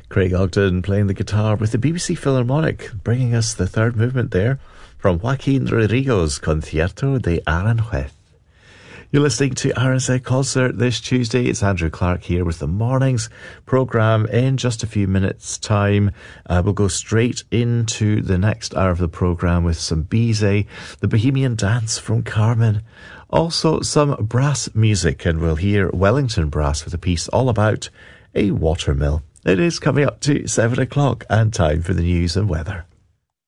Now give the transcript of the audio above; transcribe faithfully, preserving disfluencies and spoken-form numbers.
Craig Ogden playing the guitar with the B B C Philharmonic, bringing us the third movement there from Joaquin Rodrigo's Concierto de Aranjuez. You're listening to R S A Concert this Tuesday. It's Andrew Clark here with the morning's programme. In just a few minutes' time, uh, we'll go straight into the next hour of the programme with some Bizet, the Bohemian Dance from Carmen. Also some brass music, and we'll hear Wellington Brass with a piece all about a watermill. It is coming up to seven o'clock and time for the news and weather.